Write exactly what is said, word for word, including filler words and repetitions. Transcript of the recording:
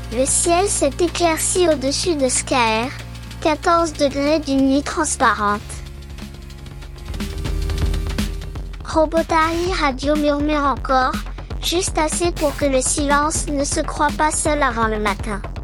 Le ciel s'est éclairci au-dessus de Skaer, quatorze degrés d'une nuit transparente. Robotari Radio murmure encore, juste assez pour que le silence ne se croie pas seul avant le matin.